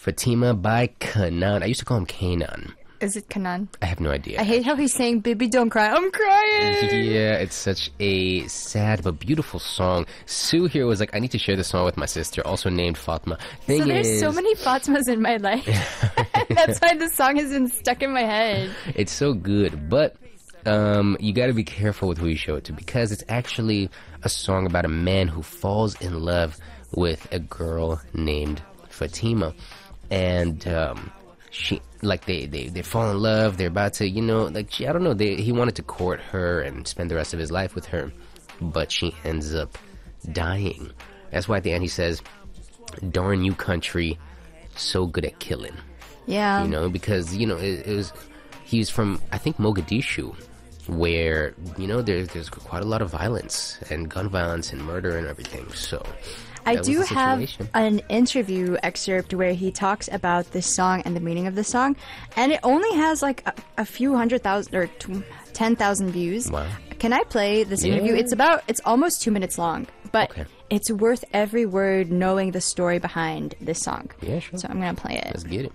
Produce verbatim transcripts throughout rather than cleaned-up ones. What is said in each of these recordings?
Fatima by Kanan. I used to call him Kanan. Is it Kanan? I have no idea. I hate how he's saying, baby, don't cry. I'm crying! Yeah, it's such a sad but beautiful song. Sue here was like, I need to share this song with my sister, also named Fatma. Thing so there's is, so many Fatmas in my life. That's why this song has been stuck in my head. It's so good, but um, you got to be careful with who you show it to, because it's actually a song about a man who falls in love with a girl named Fatima. And um, she... Like they, they, they fall in love. They're about to, you know, like she, I don't know. They, he wanted to court her and spend the rest of his life with her, but she ends up dying. That's why at the end he says, "Darn you, country, so good at killing." Yeah, you know, because you know it, it was he's from I think Mogadishu, where you know there's there's quite a lot of violence and gun violence and murder and everything. So. I do have an interview excerpt where he talks about this song and the meaning of the song, and it only has like a, a few hundred thousand or t- ten thousand views. Wow. Can I play this yeah. interview? It's about, it's almost two minutes long, but okay. it's worth every word knowing the story behind this song. Yeah, sure. So I'm going to play it. Let's get it.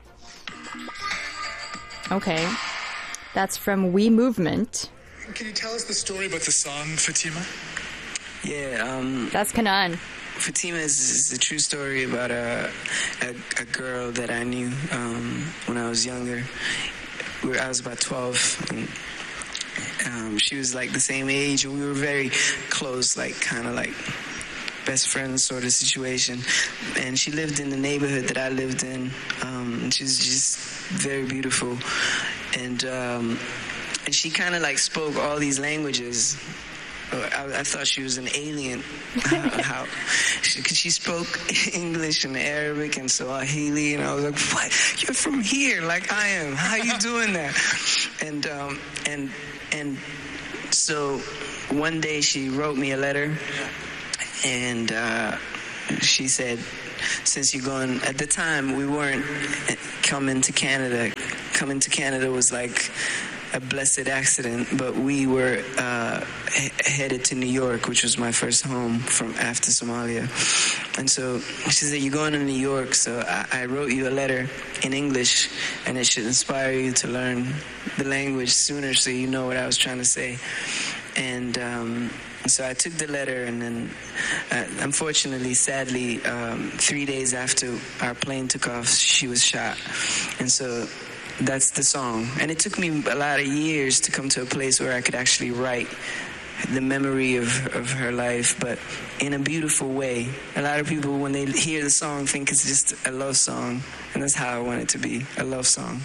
Okay. That's from We Movement. Can you tell us the story about the song, Fatima? Yeah, um... That's Kanan. Fatima is, is a true story about a, a, a girl that I knew um, when I was younger. We were, I was about twelve. And, um, she was like the same age, and we were very close, like kind of like best friends sort of situation. And she lived in the neighborhood that I lived in. Um, and she was just very beautiful. And, um, and she kind of like spoke all these languages. I, I thought she was an alien. Uh, how she, she spoke English and Arabic and Swahili, and I was like, "What? You're from here, like I am. How you doing that?" And um, and and so one day she wrote me a letter, and uh, she said, "Since you're going," at the time we weren't coming to Canada. Coming to Canada was like a blessed accident, but we were uh, he- headed to New York, which was my first home from after Somalia. And so she said, "You're going to New York, so I, I wrote you a letter in English, and it should inspire you to learn the language sooner so you know what I was trying to say." And um, so I took the letter, and then uh, unfortunately, sadly, um, three days after our plane took off, she was shot. And so that's the song. And it took me a lot of years to come to a place where I could actually write the memory of, of her life, but in a beautiful way. A lot of people, when they hear the song, think it's just a love song, and that's how I want it to be, a love song.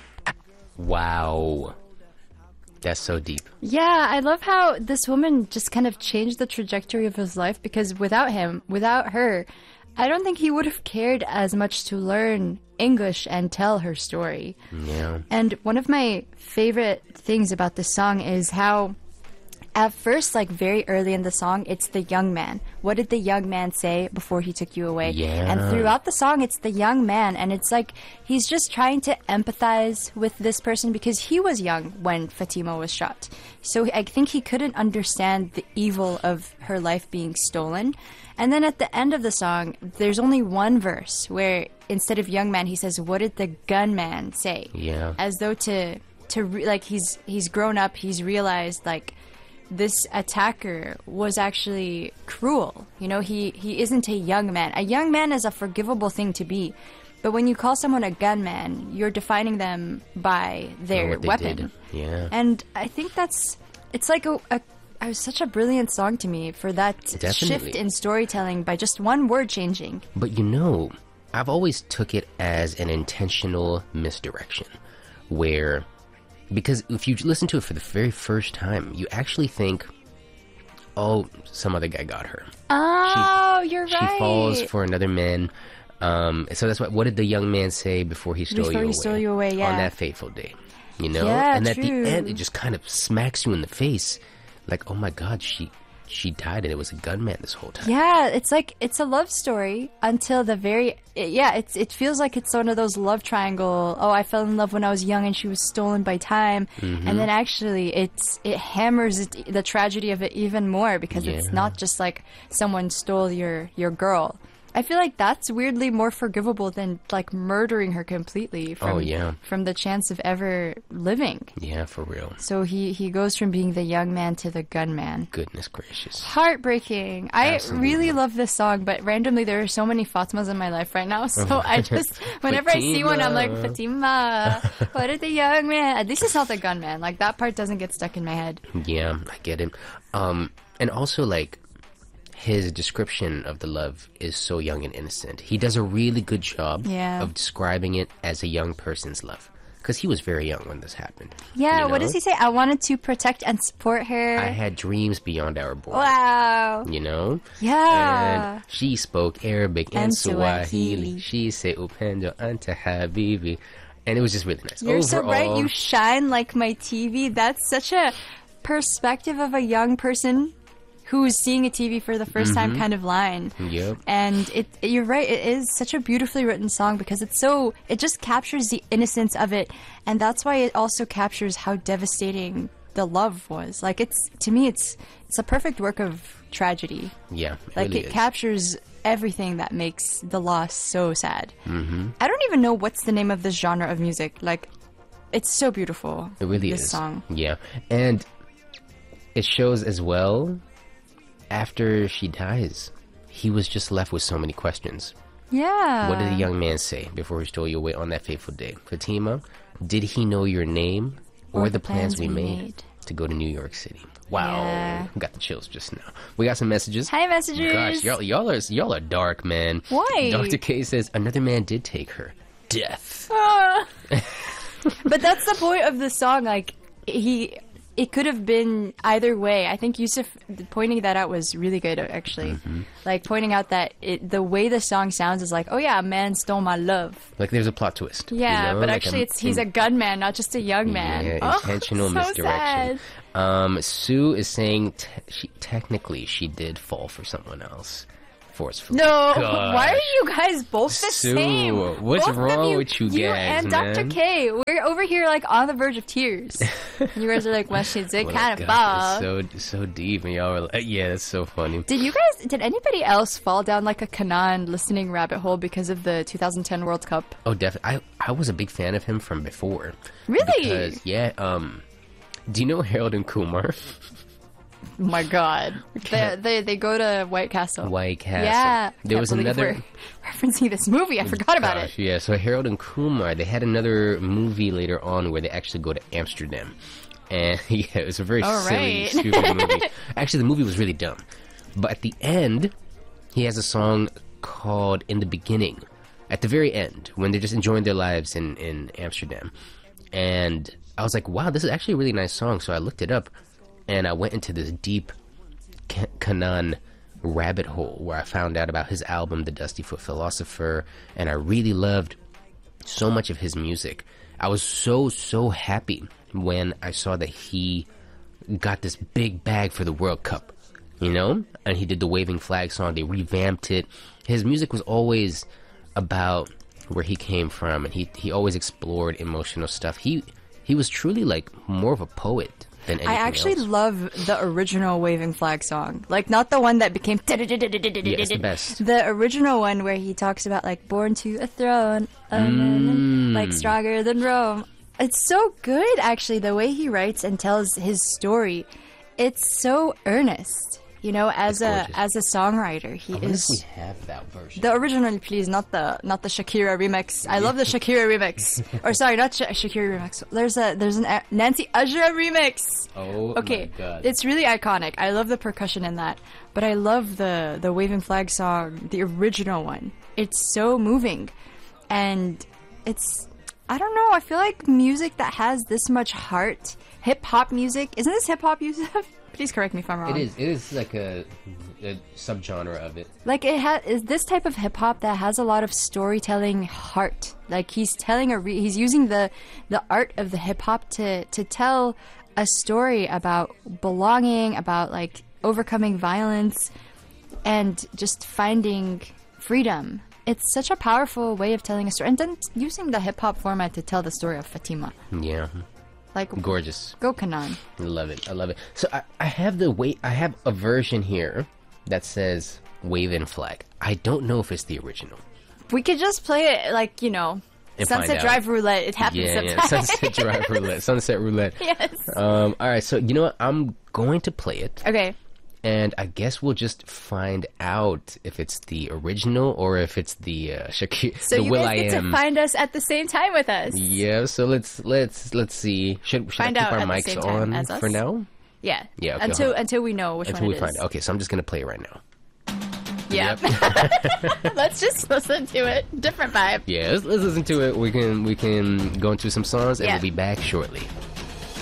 Wow. That's so deep. Yeah, I love how this woman just kind of changed the trajectory of his life, because without him, without her, I don't think he would have cared as much to learn English and tell her story. Yeah. And one of my favorite things about this song is how at first, like very early in the song, it's the young man. What did the young man say before he took you away? Yeah. And throughout the song, it's the young man. And it's like he's just trying to empathize with this person because he was young when Fatima was shot. So I think he couldn't understand the evil of her life being stolen. And then at the end of the song, there's only one verse where instead of young man, he says, "What did the gunman say?" Yeah. As though to, to re- like he's he's grown up, he's realized like this attacker was actually cruel. You know, he, he isn't a young man. A young man is a forgivable thing to be. But when you call someone a gunman, you're defining them by their what they weapon. did. Yeah. And I think that's, it's like a, a it was such a brilliant song to me for that Definitely. shift in storytelling by just one word changing. But you know, I've always took it as an intentional misdirection, where, because if you listen to it for the very first time, you actually think, oh, some other guy got her. Oh, she, you're she right. She falls for another man. Um, so that's what, what did the young man say before he stole Before you he away? stole you away, yeah. On that fateful day. You know? Yeah, and at true. the end, it just kind of smacks you in the face. Like, oh my God, she she died and it was a gunman this whole time. Yeah, it's like, it's a love story until the very, it, yeah, it's it feels like it's one of those love triangle, oh, I fell in love when I was young and she was stolen by time. Mm-hmm. And then actually it's it hammers it, the tragedy of it even more because Yeah. it's not just like someone stole your, your girl. I feel like that's weirdly more forgivable than like murdering her completely from, Oh, yeah. from the chance of ever living. Yeah, for real. So he, he goes from being the young man to the gunman. Goodness gracious. Heartbreaking. I Absolutely. really love this song, but randomly there are so many Fatimas in my life right now. So I just, whenever I see one, I'm like, Fatima, what is the young man? At least it's not the gunman. Like that part doesn't get stuck in my head. Yeah, I get it. Um, and also, like, his description of the love is so young and innocent. He does a really good job Yeah. of describing it as a young person's love. Because he was very young when this happened. Yeah, you what know? does he say? I wanted to protect and support her. I had dreams beyond our borders. Wow. You know? Yeah. And she spoke Arabic and, And Swahili. Swahili. She said, Upendo anta habibi. And it was just really nice. You're so bright, Overall, you shine like my T V. That's such a perspective of a young person who's seeing a T V for the 1st time kind of line. Yep. And it, you're right, it is such a beautifully written song because it's so, it just captures the innocence of it. And that's why it also captures how devastating the love was. Like it's, to me, it's, it's a perfect work of tragedy. Yeah, it Like really it is. captures everything that makes the loss so sad. Mm-hmm. I don't even know what's the name of this genre of music. Like, it's so beautiful. It really this is. song. Yeah. And it shows as well, after she dies, he was just left with so many questions. Yeah. What did the young man say before he stole you away on that fateful day? Fatima, did he know your name or, the plans, we made, to go to New York City? Wow. Yeah. Got the chills just now. We got some messages. Hi, messages. Gosh, y'all, y'all, are, y'all are dark, man. Why? Doctor K says, another man did take her. Death. Ah. But that's the point of the song. Like, he... It could have been either way. I think Yusuf pointing that out was really good, actually. Mm-hmm. Like, pointing out that it, the way the song sounds is like, oh yeah, a man stole my love. Like, there's a plot twist. Yeah, you know? but Like actually a- it's he's a gunman, not just a young man. Yeah, Oh, intentional so misdirection. sad. Um, Sue is saying te- she, technically she did fall for someone else. Forcefully. No, Gosh. why are you guys both the Sue, same? what's Both of wrong you, with you You guys, and Doctor man? K, we're over here like on the verge of tears. You guys are like, well, she did Well, kind of God, fall. it's so so deep, and y'all were like, yeah, that's so funny. Did you guys? Did anybody else fall down like a Kanan listening rabbit hole because of the two thousand ten World Cup? Oh, definitely. I I was a big fan of him from before. Really? Because yeah, um, do you know Harold and Kumar? Oh my God, they, they they go to White Castle. White Castle. Yeah, There Can't was believe another. we're referencing this movie. I forgot about Gosh, it. Yeah, so Harold and Kumar, they had another movie later on where they actually go to Amsterdam. And yeah, it was a very All silly, right. stupid movie. Actually, the movie was really dumb. But at the end, he has a song called In the Beginning. At the very end, when they're just enjoying their lives in, in Amsterdam. And I was like, wow, this is actually a really nice song. So I looked it up, and I went into this deep K- Kanan rabbit hole where I found out about his album, The Dusty Foot Philosopher, and I really loved so much of his music. I was so, so happy when I saw that he got this big bag for the World Cup, you know? And he did the Waving Flag song, they revamped it. His music was always about where he came from, and he, he always explored emotional stuff. He, he was truly like more of a poet than anything I actually else. love the original Waving Flag song. Like, not the one that became... Yeah, it's the best. The original one where he talks about, like, born to a throne, Mm. like, stronger than Rome. It's so good, actually, the way he writes and tells his story. It's so earnest, you know, as It's a gorgeous. as a songwriter. He I wonder is... if we have that version. The original, please, not the not the Shakira remix. I love the Shakira remix. Or sorry, not Sha- Shakira remix. There's a there's an a- Nancy Ajra remix. Oh Okay, my God. it's really iconic. I love the percussion in that, but I love the the Waving Flag song, the original one. It's so moving, and it's I don't know. I feel like music that has this much heart, hip hop music. Isn't this hip hop, Yusuf? Please correct me if I'm wrong. It is. It is like a, a subgenre of it. Like it has is this type of hip hop that has a lot of storytelling heart. Like he's telling a re- he's using the the art of the hip hop to to tell a story about belonging, about like overcoming violence and just finding freedom. It's such a powerful way of telling a story, and then using the hip hop format to tell the story of Fatima. Yeah, Like gorgeous. go Kanan. I love it. I love it. So I, I have the wait. I have a version here that says Wave-In Flag. I don't know if it's the original. We could just play it like, you know, And find Sunset out. Drive Roulette. It happens Yeah, sometimes. yeah. Sunset Drive Roulette. Sunset Roulette. Yes. Um, all right, so you know what? I'm going to play it. Okay. And I guess we'll just find out if it's the original or if it's the uh, Shakira, So the you Will guys I get Am. to find us at the same time with us. Yeah, so let's let's let's see. Should, should Find I keep out our at the mics same time on as us? for now? Yeah. Yeah, okay, until hold on. until we know which Until one we it find is. it. Okay, so I'm just gonna play it right now. Yeah. Let's just listen to it. Different vibe. Yeah, let's, let's listen to it. We can we can go into some songs and Yeah. we'll be back shortly.